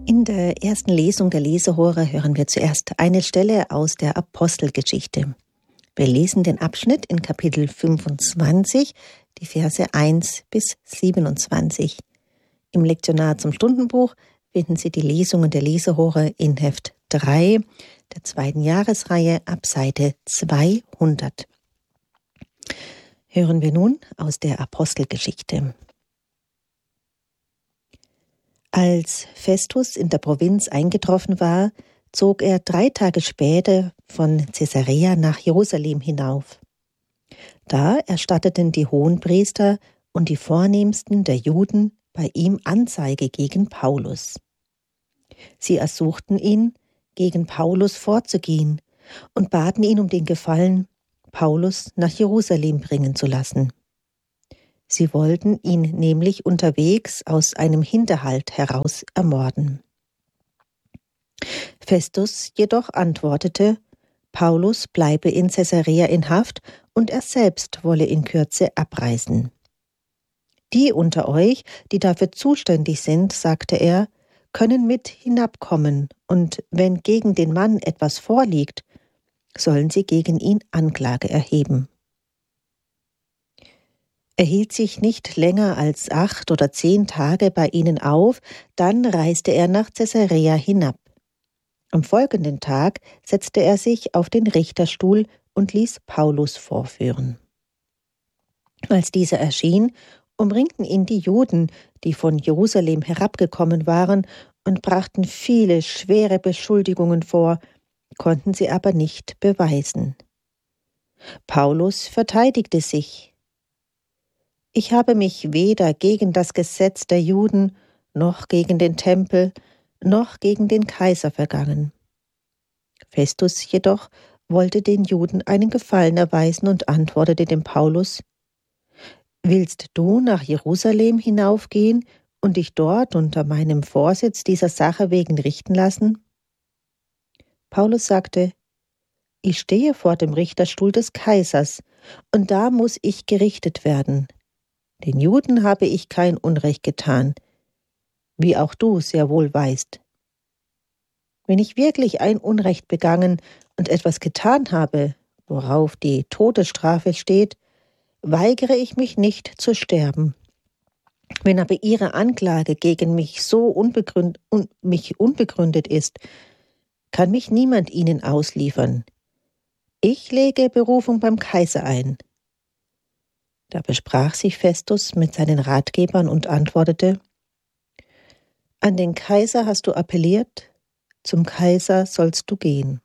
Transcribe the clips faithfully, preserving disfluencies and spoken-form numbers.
In der ersten Lesung der Lesehore hören wir zuerst eine Stelle aus der Apostelgeschichte. Wir lesen den Abschnitt in Kapitel fünfundzwanzig, die Verse eins bis siebenundzwanzig. Im Lektionar zum Stundenbuch finden Sie die Lesungen der Lesehore in Heft drei der zweiten Jahresreihe ab Seite zweihundert. Hören wir nun aus der Apostelgeschichte. Als Festus in der Provinz eingetroffen war, zog er drei Tage später von Caesarea nach Jerusalem hinauf. Da erstatteten die Hohenpriester und die Vornehmsten der Juden bei ihm Anzeige gegen Paulus. Sie ersuchten ihn, gegen Paulus vorzugehen und baten ihn um den Gefallen, Paulus nach Jerusalem bringen zu lassen. Sie wollten ihn nämlich unterwegs aus einem Hinterhalt heraus ermorden. Festus jedoch antwortete, Paulus bleibe in Caesarea in Haft und er selbst wolle in Kürze abreisen. Die unter euch, die dafür zuständig sind, sagte er, können mit hinabkommen und wenn gegen den Mann etwas vorliegt, sollen sie gegen ihn Anklage erheben. Er hielt sich nicht länger als acht oder zehn Tage bei ihnen auf, dann reiste er nach Caesarea hinab. Am folgenden Tag setzte er sich auf den Richterstuhl und ließ Paulus vorführen. Als dieser erschien, umringten ihn die Juden, die von Jerusalem herabgekommen waren, und brachten viele schwere Beschuldigungen vor, konnten sie aber nicht beweisen. Paulus verteidigte sich. Ich habe mich weder gegen das Gesetz der Juden, noch gegen den Tempel, noch gegen den Kaiser vergangen. Festus jedoch wollte den Juden einen Gefallen erweisen und antwortete dem Paulus, Willst du nach Jerusalem hinaufgehen und dich dort unter meinem Vorsitz dieser Sache wegen richten lassen? Paulus sagte, Ich stehe vor dem Richterstuhl des Kaisers, und da muss ich gerichtet werden. Den Juden habe ich kein Unrecht getan, wie auch du sehr wohl weißt. Wenn ich wirklich ein Unrecht begangen und etwas getan habe, worauf die Todesstrafe steht, weigere ich mich nicht zu sterben. Wenn aber ihre Anklage gegen mich so unbegründ- un- mich unbegründet ist, kann mich niemand ihnen ausliefern. Ich lege Berufung beim Kaiser ein. Da besprach sich Festus mit seinen Ratgebern und antwortete, An den Kaiser hast du appelliert, zum Kaiser sollst du gehen.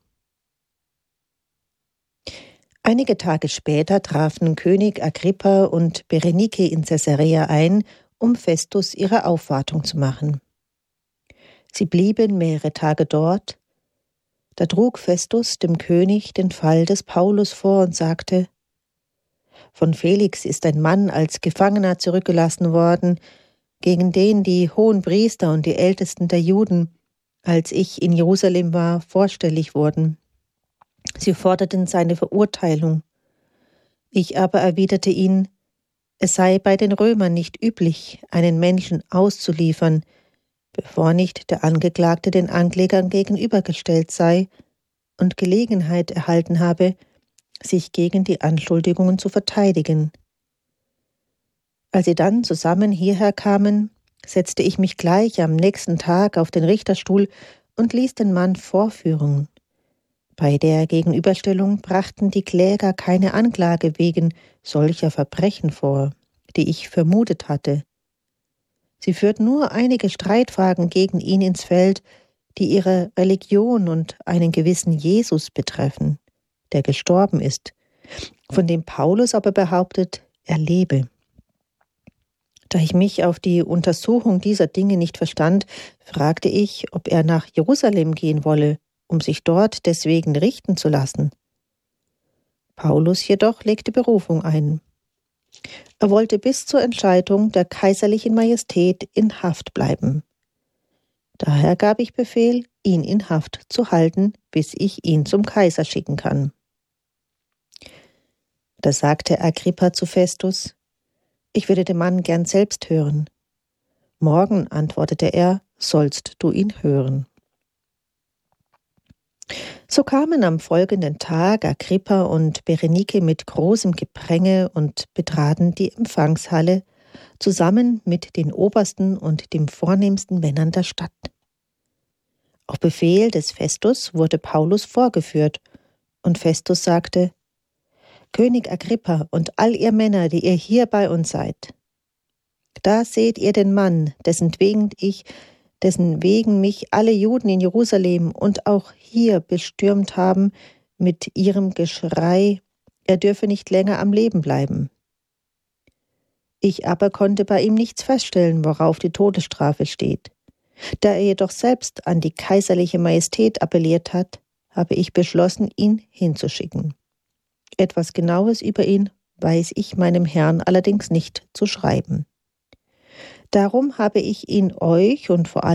Einige Tage später trafen König Agrippa und Berenike in Caesarea ein, um Festus ihre Aufwartung zu machen. Sie blieben mehrere Tage dort. Da trug Festus dem König den Fall des Paulus vor und sagte, Von Felix ist ein Mann als Gefangener zurückgelassen worden, gegen den die Hohenpriester und die Ältesten der Juden, als ich in Jerusalem war, vorstellig wurden. Sie forderten seine Verurteilung. Ich aber erwiderte ihnen, es sei bei den Römern nicht üblich, einen Menschen auszuliefern, bevor nicht der Angeklagte den Anklägern gegenübergestellt sei und Gelegenheit erhalten habe, sich gegen die Anschuldigungen zu verteidigen. Als sie dann zusammen hierher kamen, setzte ich mich gleich am nächsten Tag auf den Richterstuhl und ließ den Mann vorführen. Bei der Gegenüberstellung brachten die Kläger keine Anklage wegen solcher Verbrechen vor, die ich vermutet hatte. Sie führten nur einige Streitfragen gegen ihn ins Feld, die ihre Religion und einen gewissen Jesus betreffen, der gestorben ist, von dem Paulus aber behauptet, er lebe. Da ich mich auf die Untersuchung dieser Dinge nicht verstand, fragte ich, ob er nach Jerusalem gehen wolle, um sich dort deswegen richten zu lassen. Paulus jedoch legte Berufung ein. Er wollte bis zur Entscheidung der kaiserlichen Majestät in Haft bleiben. Daher gab ich Befehl, ihn in Haft zu halten, bis ich ihn zum Kaiser schicken kann. Da sagte Agrippa zu Festus, ich würde den Mann gern selbst hören. Morgen, antwortete er, sollst du ihn hören. So kamen am folgenden Tag Agrippa und Berenike mit großem Gepränge und betraten die Empfangshalle zusammen mit den obersten und den vornehmsten Männern der Stadt. Auf Befehl des Festus wurde Paulus vorgeführt, und Festus sagte: König Agrippa und all ihr Männer, die ihr hier bei uns seid, da seht ihr den Mann, dessen wegen ich, dessen wegen mich alle Juden in Jerusalem und auch hier bestürmt haben mit ihrem Geschrei, er dürfe nicht länger am Leben bleiben. Ich aber konnte bei ihm nichts feststellen, worauf die Todesstrafe steht. Da er jedoch selbst an die kaiserliche Majestät appelliert hat, habe ich beschlossen, ihn hinzuschicken. Etwas Genaues über ihn weiß ich meinem Herrn allerdings nicht zu schreiben. Darum habe ich ihn euch und vor allem